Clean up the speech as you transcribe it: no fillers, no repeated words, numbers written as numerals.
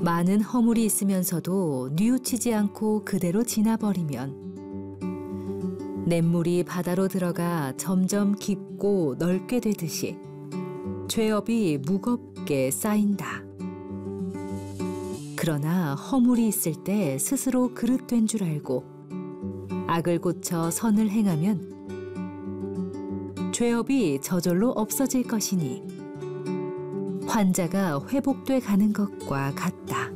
많은 허물이 있으면서도 뉘우치지 않고 그대로 지나버리면 냇물이 바다로 들어가 점점 깊고 넓게 되듯이 죄업이 무겁게 쌓인다. 그러나 허물이 있을 때 스스로 그릇된 줄 알고 악을 고쳐 선을 행하면 죄업이 저절로 없어질 것이니 환자가 회복돼 가는 것과 같다.